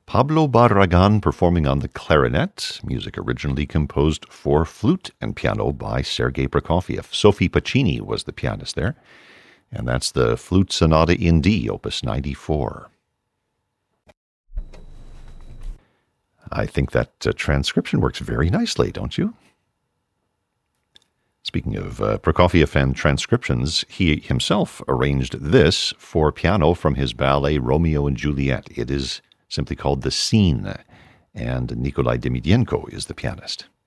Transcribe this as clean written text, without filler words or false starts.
Pablo Barragan performing on the clarinet, music originally composed for flute and piano by Sergei Prokofiev. Sophie Pacini was the pianist there, and that's the Flute Sonata in D, Opus 94. I think that transcription works very nicely, don't you? Speaking of Prokofiev and transcriptions, he himself arranged this for piano from his ballet Romeo and Juliet. It is simply called The Scene, and Nikolai Demidyenko is the pianist.